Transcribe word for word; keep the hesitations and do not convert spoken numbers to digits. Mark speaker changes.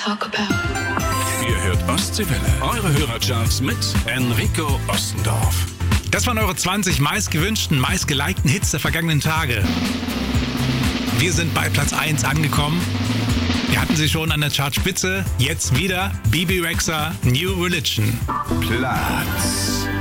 Speaker 1: talk about.
Speaker 2: Ihr hört Ostseewelle, eure Hörercharts mit Enrico Ostendorf.
Speaker 3: Das waren eure zwanzig meistgewünschten, meistgelikten Hits der vergangenen Tage. Wir sind bei Platz eins angekommen. Wir hatten sie schon an der Chartspitze. Jetzt wieder Bebe Rexha, New Religion.
Speaker 2: Platz